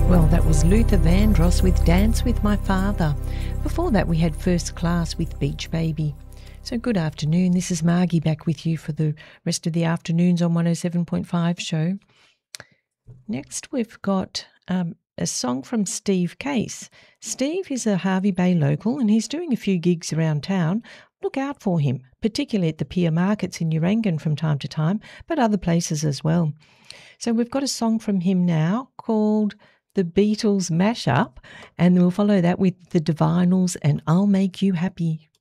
Well, that was Luther Vandross with Dance with My Father. Before that, we had First Class with Beach Baby. So good afternoon. This is Margie back with you for the rest of the afternoons on 107.5 show. Next, we've got a song from Steve Case. Steve is a Hervey Bay local and he's doing a few gigs around town. Look out for him, particularly at the Pier Markets in Urangan from time to time, but other places as well. So we've got a song from him now called The Beatles Mashup, and we'll follow that with The Divinals and I'll Make You Happy.